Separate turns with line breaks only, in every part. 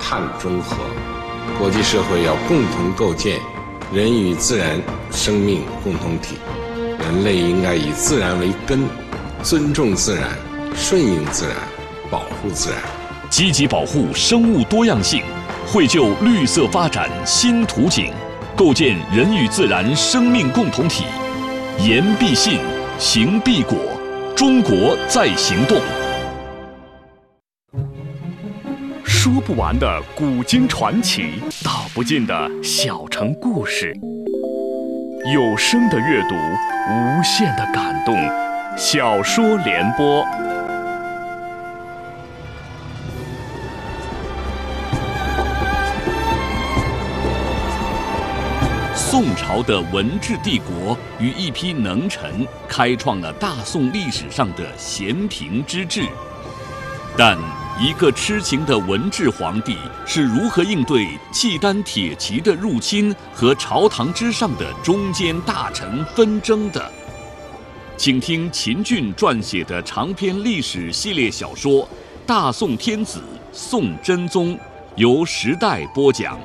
碳中和。国际社会要共同构建人与自然生命共同体，人类应该以自然为根，尊重自然，顺应自然，保护自然，
积极保护生物多样性，绘就绿色发展新图景，构建人与自然生命共同体。言必信，行必果，中国在行动。说不完的古今传奇，道不尽的小城故事。有声的阅读，无限的感动。小说联播。宋朝的文治帝国与一批能臣开创了大宋历史上的咸平之治，但一个痴情的文治皇帝是如何应对契丹铁骑的入侵和朝堂之上的中间大臣纷争的？请听秦俊撰写的长篇历史系列小说《大宋天子宋真宗》，由时代播讲。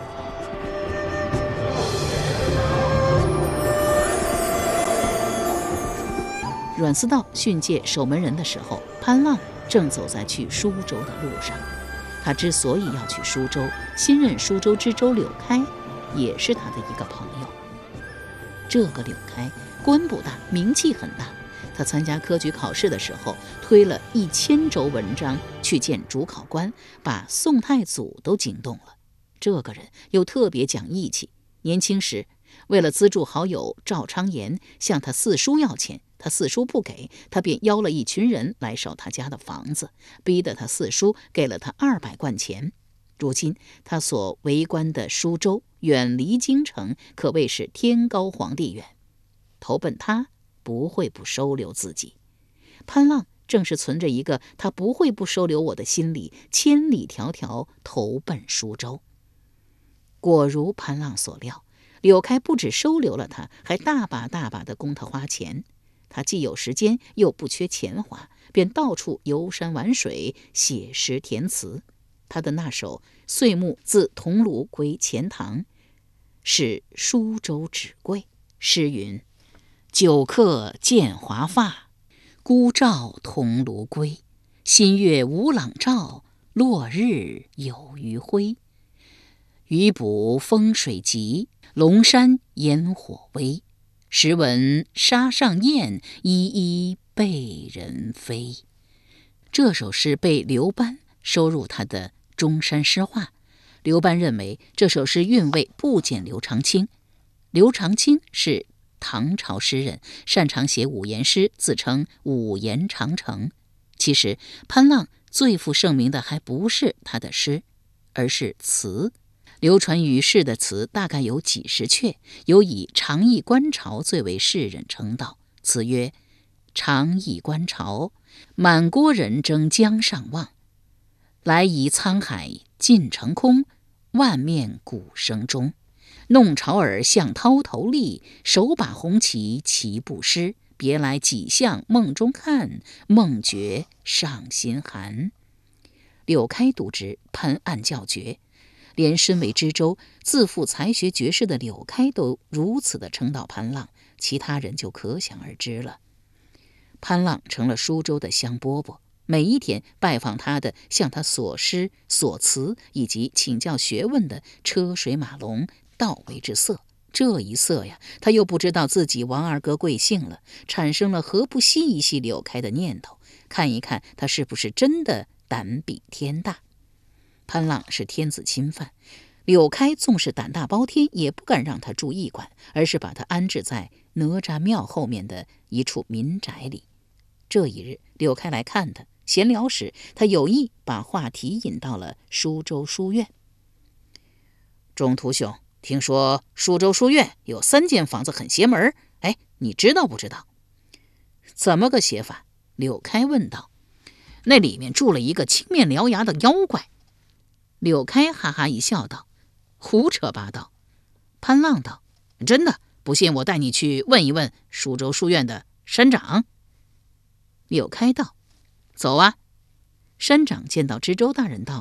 阮思道训诫守门人的时候，潘浪正走在去舒州的路上。他之所以要去舒州，新任舒州知州柳开也是他的一个朋友。这个柳开官不大，名气很大。他参加科举考试的时候，推了1000轴文章去见主考官，把宋太祖都惊动了。这个人又特别讲义气，年轻时为了资助好友赵昌言向他四叔要钱，他四叔不给，他便邀了一群人来烧他家的房子，逼得他四叔给了他200贯钱。如今他所为官的舒州远离京城，可谓是天高皇帝远，投奔他不会不收留自己。潘浪正是存着一个他不会不收留我的心理，千里迢迢投奔舒州。果如潘浪所料，柳开不只收留了他，还大把大把的供他花钱。他既有时间又不缺钱花，便到处游山玩水，写诗填词。他的那首《岁暮自桐庐归钱塘》是舒州纸贵。诗云：久客见华发，孤照桐庐归。新月无朗照，落日有余晖。余补风水急，龙山烟火微。时闻沙上燕，依依被人飞。这首诗被刘班收入他的中山诗话。刘班认为这首诗韵味不减刘长卿。刘长卿是唐朝诗人，擅长写五言诗，自称五言长城。其实潘浪最负盛名的还不是他的诗，而是词。流传于世的词大概有几十阙，有以长忆观潮最为世人称道。词曰：长忆观潮，满郭人争江上望。来移沧海尽成空，万面鼓声中。弄潮儿向涛头立，手把红旗齐不失。别来几向梦中看，梦觉上心寒。柳开读之，潘案叫绝。连身为知州、自负才学绝世的柳开都如此的称道潘浪，其他人就可想而知了。潘浪成了舒州的香饽饽，每一天拜访他的，向他索诗索词以及请教学问的车水马龙，倒为之色。这一色呀，他又不知道自己王二哥贵姓了，产生了何不细一细柳开的念头，看一看他是不是真的胆比天大。潘浪是天子亲犯，柳开纵是胆大包天，也不敢让他住驿馆，而是把他安置在哪吒庙后面的一处民宅里。这一日，柳开来看他，闲聊时，他有意把话题引到了舒州书院。中途兄，听说舒州书院有3间房子很邪门，哎，你知道不知道？怎么个邪法？柳开问道。那里面住了一个青面獠牙的妖怪。柳开哈哈一笑道：胡扯八道。潘浪道：真的，不信我带你去问一问舒州书院的山长。柳开道：走啊。山长见到知州大人到了，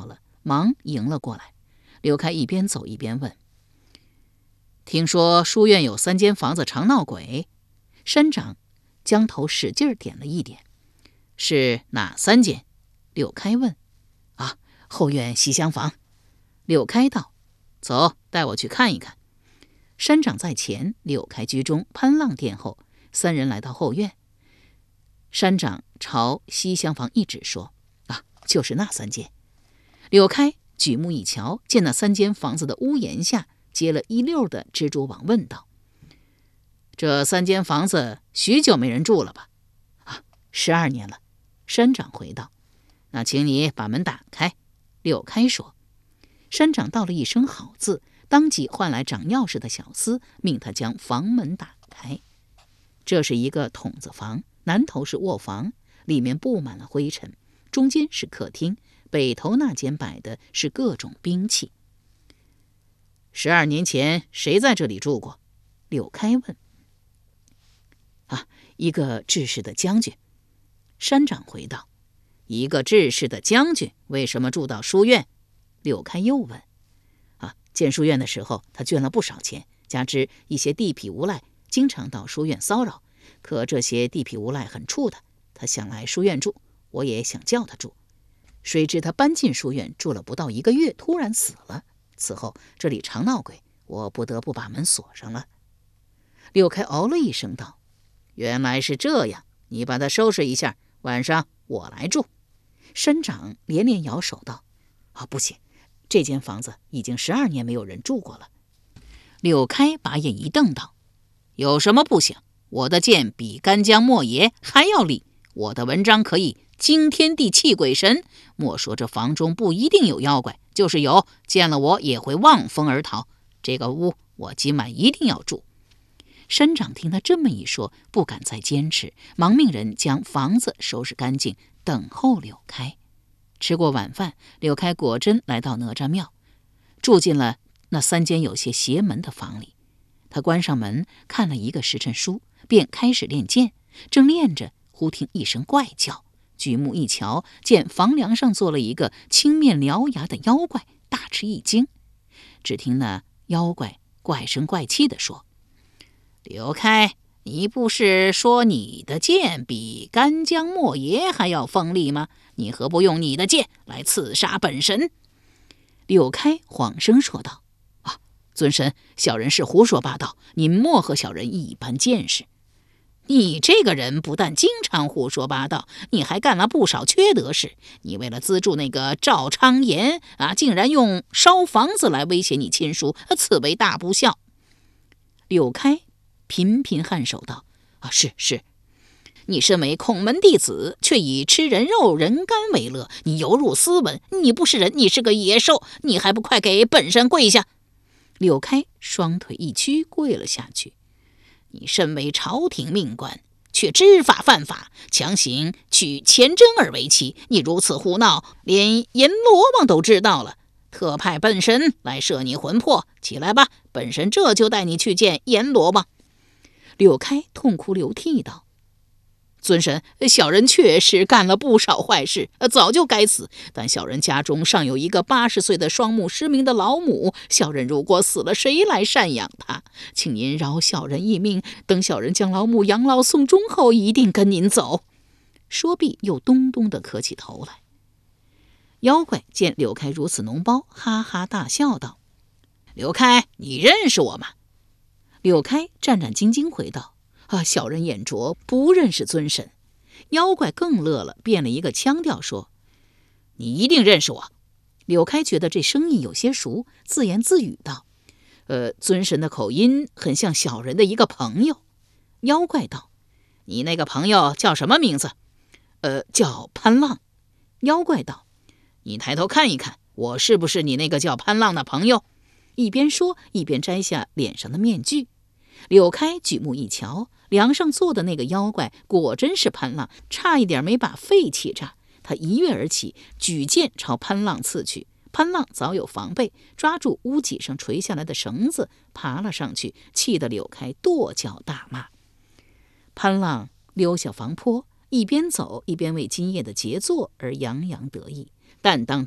忙迎了过来。柳开一边走一边问：“听说书院有3间房子常闹鬼？”山长将头使劲点了一点。“是哪3间？”柳开问。“啊，后院西厢房。”柳开道。“走，带我去看一看。”山长在前，柳开居中，潘浪殿后，3人来到后院。山长朝西厢房一指说：“啊，就是那3间。”柳开举目一瞧，见那3间房子的屋檐下结了一溜的蜘蛛网，问道：“这3间房子许久没人住了吧？”“啊，12年了。”山长回道。“那请你把门打开。”柳开说。山长道了一声好字，当即唤来掌钥匙的小厮，命他将房门打开。这是一个筒子房，南头是卧房，里面布满了灰尘，中间是客厅，北头那间摆的是各种兵器。12年前谁在这里住过？柳开问。“啊，一个治世的将军。”山长回道。“一个治世的将军为什么住到书院？”柳开又问。“啊，建书院的时候他捐了不少钱，加之一些地痞无赖经常到书院骚扰，可这些地痞无赖很怵他，他想来书院住，我也想叫他住。谁知他搬进书院住了不到1个月，突然死了。此后这里常闹鬼，我不得不把门锁上了。”柳开哦了一声道：“原来是这样，你把他收拾一下，晚上我来住。”山长连连摇手道：“啊，不行，这间房子已经12年没有人住过了。”柳开把眼一瞪道：“有什么不行？我的剑比干将莫邪还要利，我的文章可以惊天地泣鬼神。莫说这房中不一定有妖怪，就是有，见了我也会望风而逃。这个屋我今晚一定要住。”山长听他这么一说，不敢再坚持，忙命人将房子收拾干净，等候柳开。吃过晚饭，柳开果真来到哪吒庙，住进了那3间有些邪门的房里。他关上门，看了一个时辰书，便开始练剑。正练着，忽听一声怪叫，举目一瞧，见房梁上坐了一个青面獠牙的妖怪，大吃一惊。只听那妖怪怪声怪气地说：“柳开，你不是说你的剑比干将莫邪还要锋利吗？你何不用你的剑来刺杀本神？”柳开晃声说道：“啊，尊神，小人是胡说八道，您莫和小人一般见识。”“你这个人不但经常胡说八道，你还干了不少缺德事。你为了资助那个赵昌言竟然用烧房子来威胁你亲叔，此为大不孝。”柳开频频颔首道：“啊，是。你身为孔门弟子，却以吃人肉人干为乐，你有辱斯文，你不是人，你是个野兽，你还不快给本神跪下！”柳开双腿一屈，跪了下去。“你身为朝廷命官，却知法犯法，强行娶钱真儿为妻，你如此胡闹，连阎罗王都知道了，特派本神来摄你魂魄。起来吧，本神这就带你去见阎罗王。”柳开痛哭流涕道：“尊神，小人确实干了不少坏事，早就该死。但小人家中尚有一个80岁的双目失明的老母，小人如果死了，谁来赡养她？请您饶小人一命，等小人将老母养老送终后，一定跟您走。”说毕，又咚咚地磕起头来。妖怪见柳开如此脓包，哈哈大笑道：“柳开，你认识我吗？”柳开战战兢兢回道：“啊，小人眼拙，不认识尊神。”妖怪更乐了，变了一个腔调说：“你一定认识我。”柳开觉得这声音有些熟，自言自语道：“尊神的口音很像小人的一个朋友。”妖怪道：“你那个朋友叫什么名字？”“叫潘浪。”妖怪道：“你抬头看一看，我是不是你那个叫潘浪的朋友？”一边说，一边摘下脸上的面具。柳开举目一瞧，梁上坐的那个妖怪果真是潘浪，差一点没把肺气炸。他一跃而起，举剑朝潘浪刺去。潘浪早有防备，抓住屋脊上垂下来的绳子，爬了上去，气得柳开跺脚大骂。潘浪溜下房坡，一边走一边为今夜的杰作而洋洋得意。但当他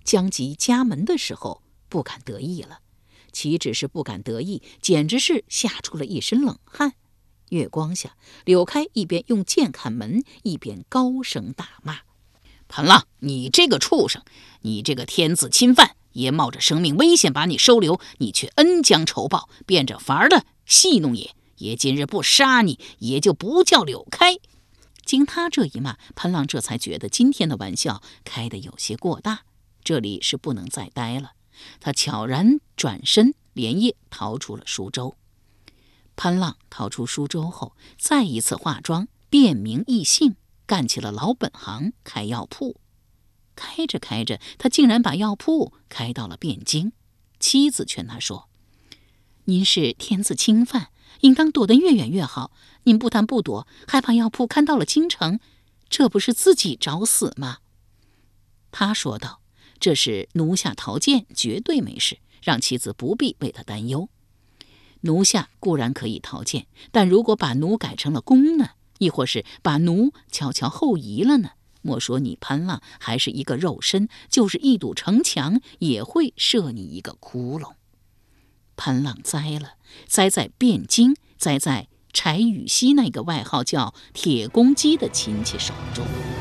将及家门的时候，不敢得意了。岂止是不敢得意，简直是吓出了一身冷汗。月光下，柳开一边用剑砍门，一边高声大骂：“潘浪，你这个畜生，你这个天子侵犯！爷冒着生命危险把你收留，你却恩将仇报，变着法儿的戏弄爷。爷今日不杀你，爷就不叫柳开。”经他这一骂，潘浪这才觉得今天的玩笑开得有些过大，这里是不能再待了。他悄然转身，连夜逃出了舒州。潘浪逃出舒州后，再一次化妆，变名易姓，干起了老本行，开药铺。开着开着，他竟然把药铺开到了汴京。妻子劝他说：“您是天子侵犯，应当躲得越远越好。您不但不躲，还把药铺看到了京城，这不是自己找死吗？”他说道：“这是奴下逃谏，绝对没事，让妻子不必为他担忧。奴下固然可以逃谏，但如果把奴改成了公呢？亦或是把奴悄悄后移了呢？莫说你潘浪还是一个肉身，就是一堵城墙也会射你一个窟窿。”潘浪栽了，栽在汴京，栽在柴雨熙那个外号叫铁公鸡的亲戚手中。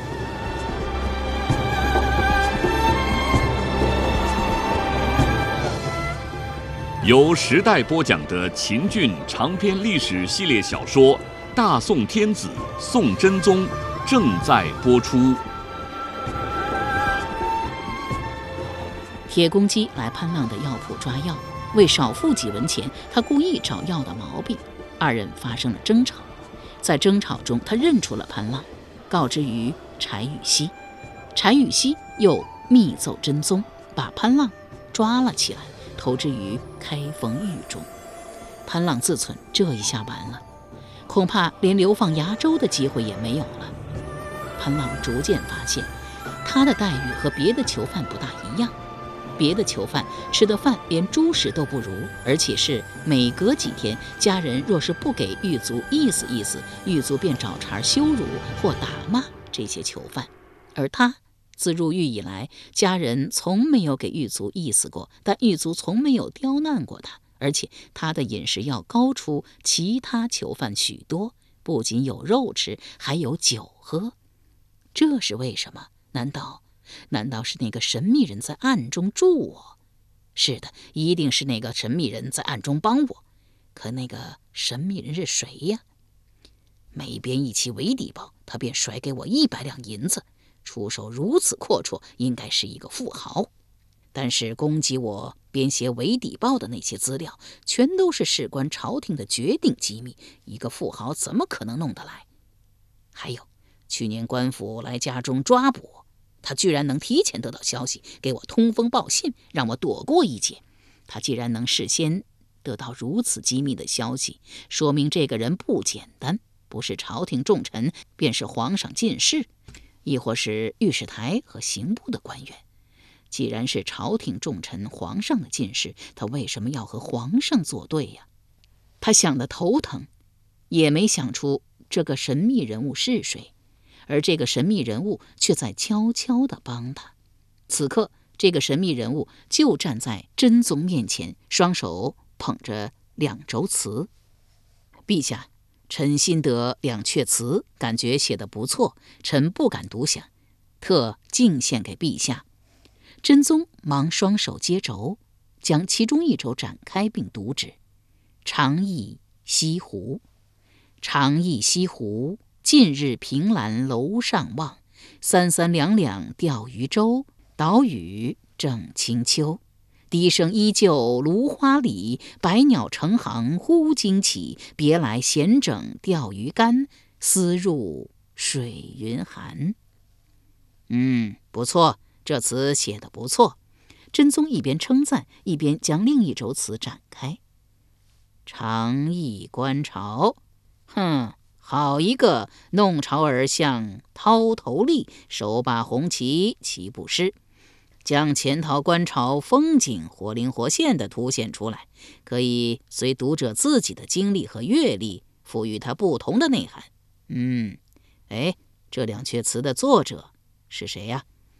由时代播讲的秦俊长篇历史系列小说《大宋天子宋真宗》正在播出。
铁公鸡来潘浪的药铺抓药，为少付几文钱，他故意找药的毛病，二人发生了争吵。在争吵中，他认出了潘浪，告知于柴雨熙。柴雨熙又密奏真宗，把潘浪抓了起来，投之于开封狱中。潘浪自忖，这一下完了，恐怕连流放崖州的机会也没有了。潘浪逐渐发现，他的待遇和别的囚犯不大一样。别的囚犯吃的饭连猪食都不如，而且是每隔几天，家人若是不给狱卒意思意思，狱卒便找茬羞辱或打骂这些囚犯。而他自入狱以来，家人从没有给狱卒意思过，但狱卒从没有刁难过他，而且他的饮食要高出其他囚犯许多，不仅有肉吃，还有酒喝。这是为什么？难道是那个神秘人在暗中助我？是的，一定是那个神秘人在暗中帮我。可那个神秘人是谁呀？每编一期伪底报，他便甩给我100两银子，出手如此阔绰，应该是一个富豪。但是攻击我编写伪底报的那些资料，全都是事关朝廷的绝顶机密，一个富豪怎么可能弄得来？还有，去年官府来家中抓捕我，他居然能提前得到消息，给我通风报信，让我躲过一劫。他既然能事先得到如此机密的消息，说明这个人不简单，不是朝廷重臣，便是皇上进士，亦或是御史台和刑部的官员。既然是朝廷重臣，皇上的进士，他为什么要和皇上作对呀？他想得头疼，也没想出这个神秘人物是谁。而这个神秘人物却在悄悄地帮他。此刻，这个神秘人物就站在真宗面前，双手捧着2轴词。陛下，臣新得2阙词，感觉写得不错，臣不敢独享，特敬献给陛下。真宗忙双手接轴，将其中1轴展开并读之：长忆西湖，长忆西湖，近日凭栏楼上望，3三2两钓鱼舟，岛屿正清秋。笛声依旧芦花里，百鸟成行忽惊起。别来闲整钓鱼竿，思入水云寒。不错，这词写得不错。真宗一边称赞，一边将另1轴词展开。长忆观潮，好一个弄潮儿像涛头立，手把红旗齐步诗，将潜逃观潮风景活灵活现地凸显出来，可以随读者自己的经历和阅历赋予它不同的内涵。这2阙词的作者是谁呀？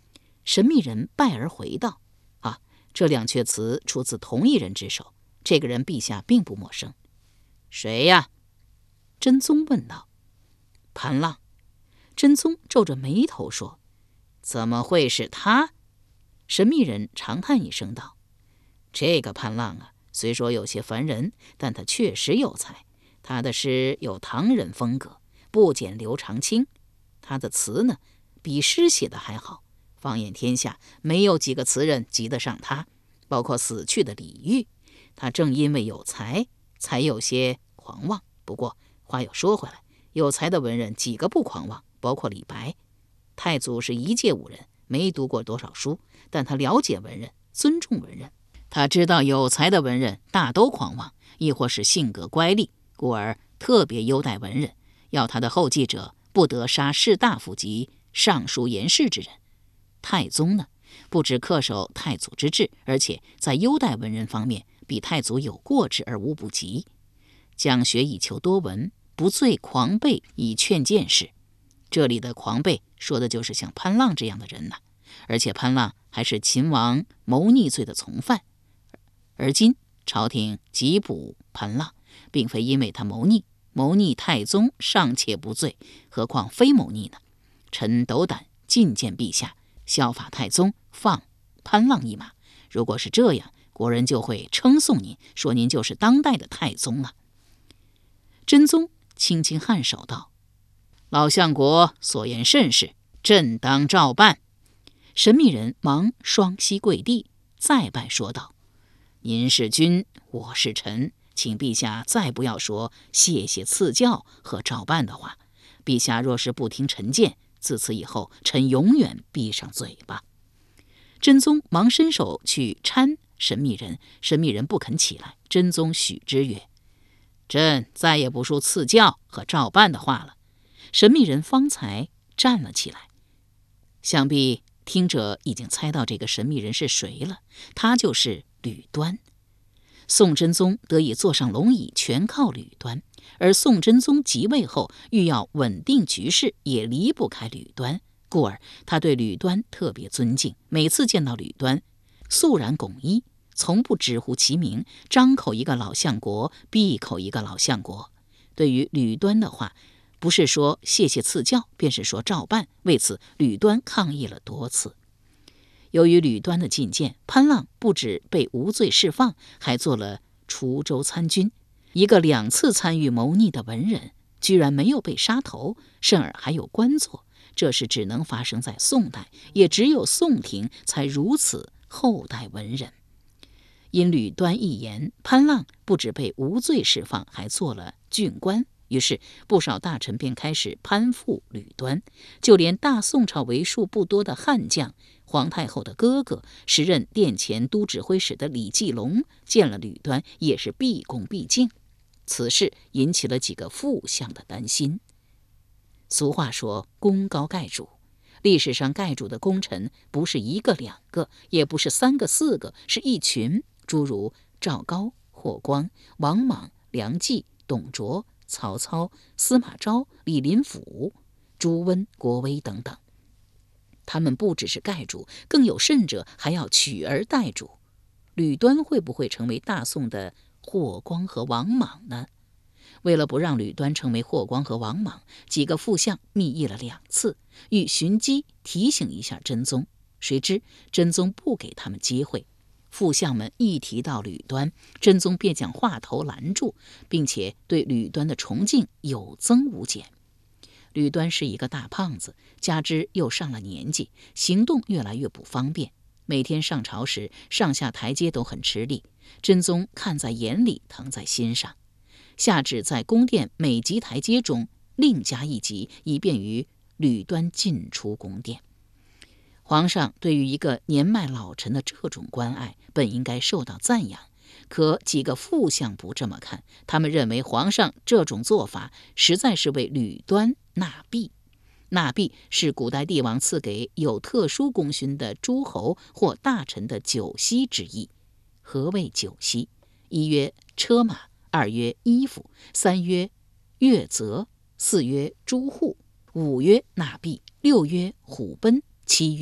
神秘人拜而回道：啊，这两阙词出自同一人之手，这个人陛下并不陌生。谁呀？真宗问道。潘浪。真宗皱着眉头说：怎么会是他？神秘人长叹一声道：这个潘浪啊，虽说有些烦人，但他确实有才。他的诗有唐人风格，不减刘长卿。他的词呢，比诗写的还好。放眼天下，没有几个词人及得上他，包括死去的李煜。他正因为有才，才有些狂妄。不过话又说回来，有才的文人几个不狂妄？包括李白。太祖是一介武人，没读过多少书，但他了解文人，尊重文人。他知道有才的文人大都狂妄，亦或是性格乖戾，故而特别优待文人，要他的后继者不得杀士大夫及尚书言事之人。太宗呢，不只恪守太祖之制，而且在优待文人方面比太祖有过之而无不及。讲学以求多闻，不醉狂悖以劝见识。这里的狂悖说的就是像潘浪这样的人呐，而且潘浪还是秦王谋逆罪的从犯。而今朝廷缉捕潘浪，并非因为他谋逆太宗尚且不罪，何况非谋逆呢？臣斗胆进谏陛下，效法太宗，放潘浪一马。如果是这样，国人就会称颂您，说您就是当代的太宗啊。真宗轻轻颔首道：老相国所言甚是，朕当照办。神秘人忙双膝跪地，再拜说道：您是君，我是臣，请陛下再不要说谢谢赐教和照办的话。陛下若是不听臣谏，自此以后臣永远闭上嘴巴。真宗忙伸手去搀神秘人，神秘人不肯起来。真宗许之曰：朕再也不说赐教和照办的话了。神秘人方才站了起来。想必听者已经猜到这个神秘人是谁了，他就是吕端。宋真宗得以坐上龙椅，全靠吕端。而宋真宗即位后，欲要稳定局势，也离不开吕端，故而他对吕端特别尊敬。每次见到吕端，肃然拱一，从不直呼其名，张口一个老相国，闭口一个老相国。对于吕端的话，不是说谢谢赐教，便是说照办。为此吕端抗议了多次。由于吕端的进谏，潘浪不止被无罪释放，还做了滁州参军。一个2次参与谋逆的文人，居然没有被杀头，甚而还有官做。这是只能发生在宋代，也只有宋廷才如此厚待文人。因吕端一言，潘浪不止被无罪释放，还做了郡官。于是不少大臣便开始攀附吕端，就连大宋朝为数不多的悍将，皇太后的哥哥，时任殿前都指挥使的李继龙，见了吕端也是毕恭毕敬。此事引起了几个副相的担心。俗话说功高盖主，历史上盖主的功臣不是1个2个，也不是3个4个，是一群，诸如赵高、霍光、王莽、梁冀、董卓、曹操、司马昭、李林甫、朱温、郭威等等。他们不只是盖主，更有甚者还要取而代主。吕端会不会成为大宋的霍光和王莽呢？为了不让吕端成为霍光和王莽，几个副相密议了2次，欲寻机提醒一下真宗。谁知真宗不给他们机会。副相们一提到吕端，真宗便将话头拦住，并且对吕端的崇敬有增无减。吕端是一个大胖子，加之又上了年纪，行动越来越不方便，每天上朝时上下台阶都很吃力。真宗看在眼里，疼在心上，下旨在宫殿每级台阶中另加一级，以便于吕端进出宫殿。皇上对于一个年迈老臣的这种关爱，本应该受到赞扬，可几个副相不这么看，他们认为皇上这种做法实在是为吕端纳币。纳币是古代帝王赐给有特殊功勋的诸侯或大臣的酒息之意。何谓酒息？1曰车马，2曰衣服，3曰乐则，4曰诸户，5曰纳币，6曰虎贲，7曰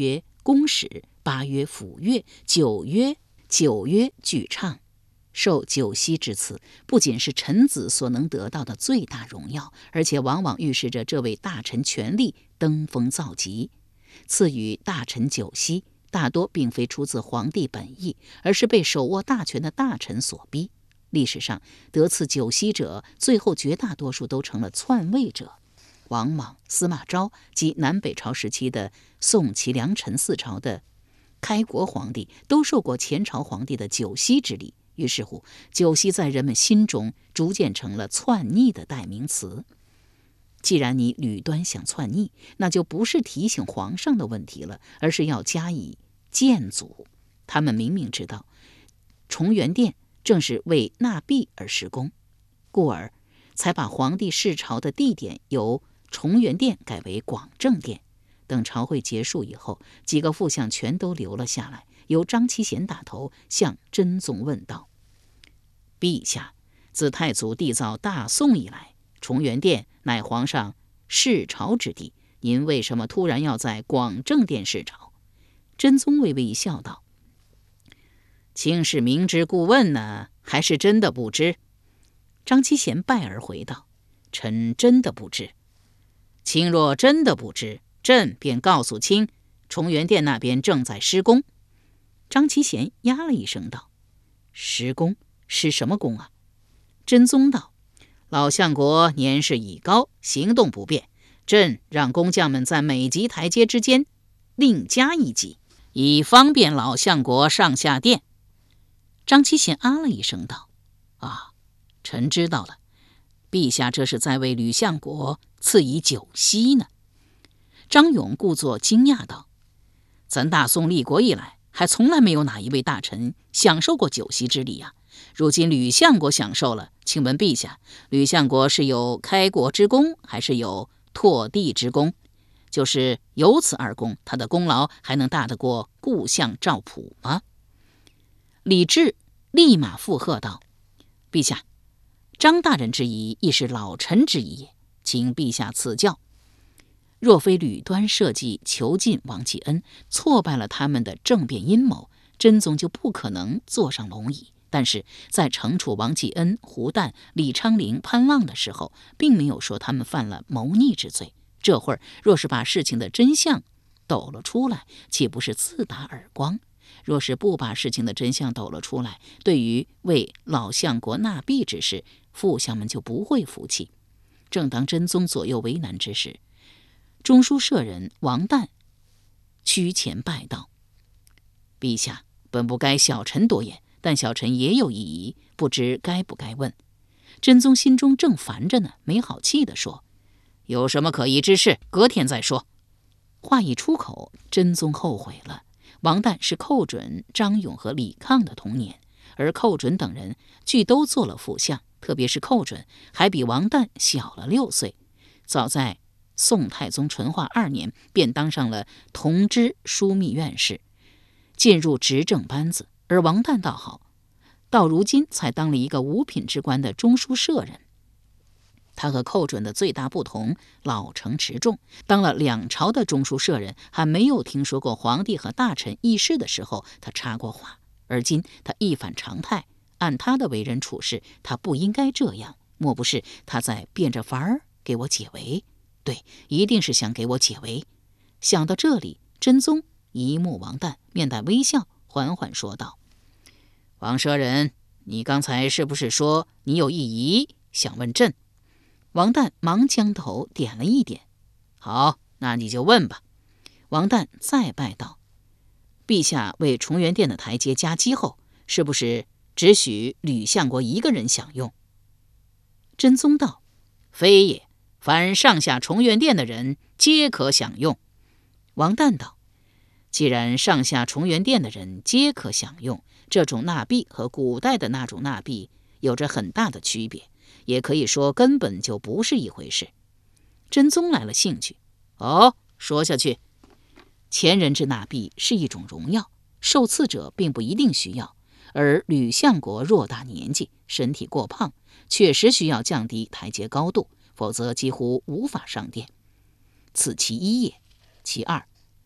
公使，八曰辅乐，九曰具唱。受九锡之赐，不仅是臣子所能得到的最大荣耀，而且往往预示着这位大臣权力登峰造极。赐予大臣九锡，大多并非出自皇帝本意，而是被手握大权的大臣所逼。历史上得赐九锡者，最后绝大多数都成了篡位者。王莽、司马昭及南北朝时期的宋、齐、梁、陈四朝的开国皇帝，都受过前朝皇帝的九锡之礼。于是乎，九锡在人们心中逐渐成了篡逆的代名词。既然你吕端想篡逆，那就不是提醒皇上的问题了，而是要加以谏阻。他们明明知道崇元殿正是为纳币而施工，故而才把皇帝视朝的地点由崇元殿改为广政殿。等朝会结束以后，几个副相全都留了下来，由张其贤打头，向真宗问道：陛下，自太祖缔造大宋以来，崇元殿乃皇上视朝之地，您为什么突然要在广政殿视朝？真宗微微一笑道：卿是明知故问呢，还是真的不知？张其贤拜而回道：臣真的不知。卿若真的不知，朕便告诉卿，崇元殿那边正在施工。张其贤呀了一声道：施工？施什么工啊？真宗道：老相国年事已高，行动不便，朕让工匠们在每级台阶之间另加一级，以方便老相国上下殿。张其贤啊了一声道：啊，臣知道了，陛下这是在为吕相国赐以九锡呢。张勇故作惊讶道：咱大宋立国以来，还从来没有哪一位大臣享受过九锡之礼啊！如今吕相国享受了，请问陛下，吕相国是有开国之功，还是有拓地之功？就是有此二功，他的功劳还能大得过故相赵普吗？李治立马附和道：陛下，张大人之疑亦是老臣之疑也，请陛下赐教。若非吕端设计囚禁王继恩，挫败了他们的政变阴谋，真宗就不可能坐上龙椅。但是在惩处王继恩、胡旦、李昌龄、潘浪的时候，并没有说他们犯了谋逆之罪。这会儿若是把事情的真相抖了出来，岂不是自打耳光？若是不把事情的真相抖了出来，对于为老相国纳币之事，副相们就不会服气。正当真宗左右为难之时，中书舍人王旦屈前拜道：陛下，本不该小臣多言，但小臣也有异议，不知该不该问。真宗心中正烦着呢，没好气地说：有什么可疑之事，隔天再说。话一出口，真宗后悔了。王旦是寇准、张勇和李抗的同年，而寇准等人俱都做了副相，特别是寇准还比王旦小了6岁。早在宋太宗淳化2年便当上了同知枢密院士，进入执政班子。而王旦倒好，到如今才当了一个五品之官的中书舍人。他和寇准的最大不同，老成持重，当了2朝的中书舍人，还没有听说过皇帝和大臣议事的时候他插过话。而今他一反常态，按他的为人处事，他不应该这样，莫不是他在变着法儿给我解围？对，一定是想给我解围。想到这里，真宗一目王旦，面带微笑，缓缓说道：王舍人，你刚才是不是说你有异议想问朕？王旦忙将头点了一点。好，那你就问吧。王旦再拜道：陛下为崇元殿的台阶加基后，是不是只许吕相国一个人享用？真宗道：非也，凡上下崇元殿的人皆可享用。王旦道：既然上下崇元殿的人皆可享用，这种纳币和古代的那种纳币有着很大的区别，也可以说根本就不是一回事。真宗来了兴趣：哦，说下去。前人之纳币是一种荣耀，受赐者并不一定需要，而吕相国偌大年纪，身体过胖，确实需要降低台阶高度，否则几乎无法上殿。此其一也。其二，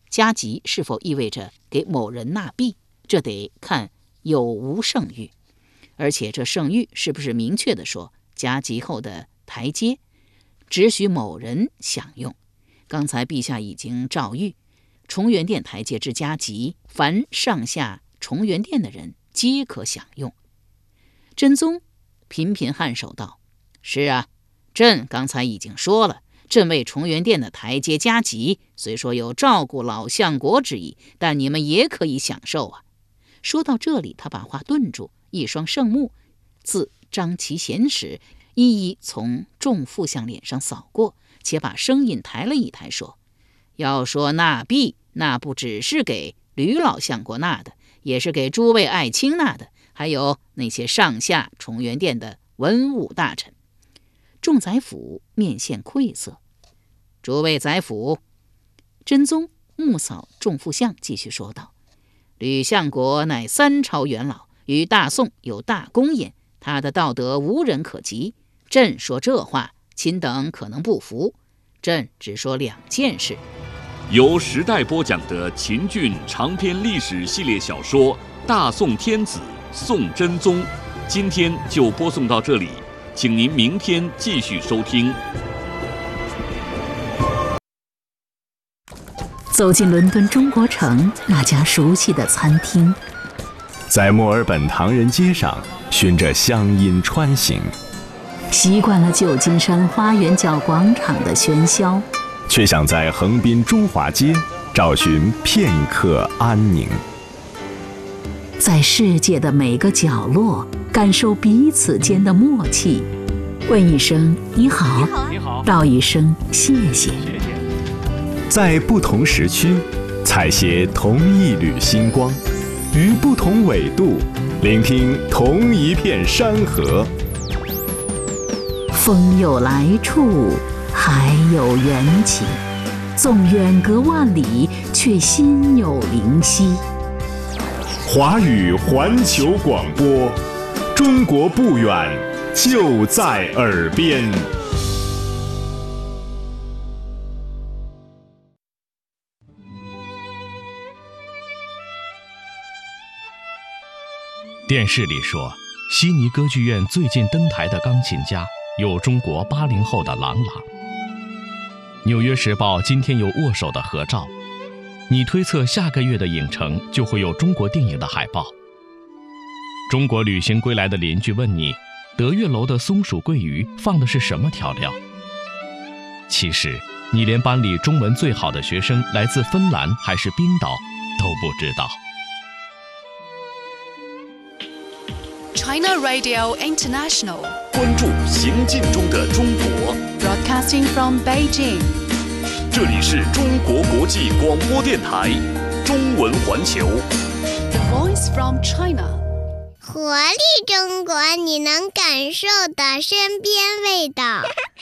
加急是否意味着给某人纳币，这得看有无圣谕，而且这圣谕是不是明确地说加急后的台阶只许某人享用。刚才陛下已经诏谕，崇元殿台阶之加急，凡上下崇元殿的人皆可享用。真宗频频颔首道：是啊，朕刚才已经说了，朕为崇元殿的台阶加急，虽说有照顾老相国之意，但你们也可以享受啊。说到这里，他把话顿住，一双圣目自张其贤时一一从众副相脸上扫过，且把声音抬了一抬，说：要说纳币，那不只是给吕老相国纳的，也是给诸位爱卿纳的，还有那些上下崇元殿的文武大臣。众宰辅面现愧色。诸位宰辅，真宗目扫众副相，继续说道：吕相国乃3朝元老，与大宋有大功焉，他的道德无人可及。朕说这话，卿等可能不服，朕只说2件事。
由时代播讲的秦俊长篇历史系列小说《大宋天子宋真宗》，今天就播送到这里，请您明天继续收听。
走进伦敦中国城那家熟悉的餐厅，
在墨尔本唐人街上循着乡音穿行，
习惯了旧金山花园角广场的喧嚣，
却想在横滨中华街找寻片刻安宁。
在世界的每个角落感受彼此间的默契，问一声你好，道一声谢谢。
在不同时区采撷同一缕星光，于不同纬度聆听同一片山河。
风有来处，海有缘起，纵远隔万里，却心有灵犀。
华语环球广播，中国不远，就在耳边。
电视里说，悉尼歌剧院最近登台的钢琴家有中国80后的郎朗。纽约时报今天有握手的合照，你推测下个月的影城就会有中国电影的海报。中国旅行归来的邻居问你，德月楼的松鼠桂鱼放的是什么调料？其实你连班里中文最好的学生来自芬兰还是冰岛都不知道。
China Radio International，
关注行进中的中国。
Broadcasting from Beijing，
这里是中国国际广播电台中文环球。
The Voice from China，
活力中国，你能感受的身边味道。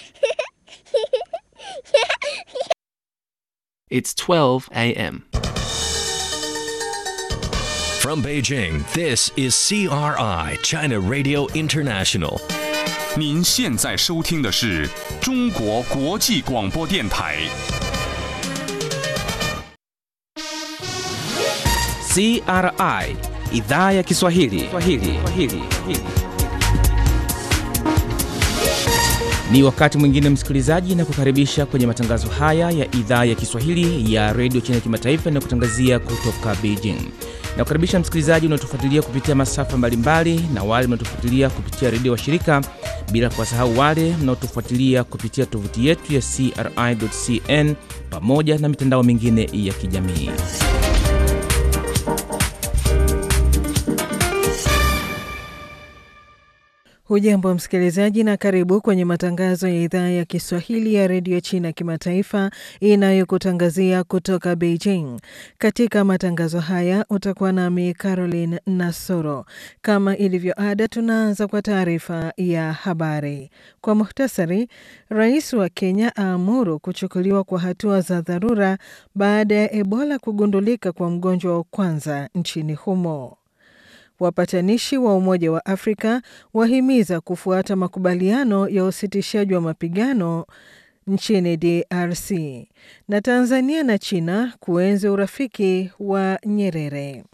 It's 12 a.m.
From Beijing, this is CRI China Radio International.
您现在收听的是中国国际广播电台。
CRI Idhaa ya Kiswahili. Ni wakati mwingine msikilizaji, na kukaribisha kwenye matangazo haya ya idhaa ya Kiswahili ya Radio China Kimataifa na kutangazia kutoka Beijing. Na kukaribisha msikilizaji unaotufuatilia kupitia masafa mbalimbali na wale mnaotufuatilia kupitia redio wa shirika, bila kuwasahau wale mnaotufuatilia kupitia tovuti yetu ya CRI.cn pamoja na mitandao mingine ya kijamii.
Hujambo msikilizaji, na karibu kwenye matangazo ya idhaa ya Kiswahili ya redio China Kimataifa inayokutangazia kutoka Beijing. Katika matangazo haya utakuwa nami Caroline Nasoro. Kama ilivyo ada, tunaanza kwa taarifa ya habari. Kwa muhtasari, Rais wa Kenya aamuru kuchukuliwa kwa hatua za dharura baada ya Ebola kugundulika kwa mgonjwa wa kwanza nchini humo. Wapatanishi wa Umoja wa Afrika wahimiza kufuata makubaliano ya usitishaji wa mapigano nchini DRC, na Tanzania na China kuenzi urafiki wa Nyerere.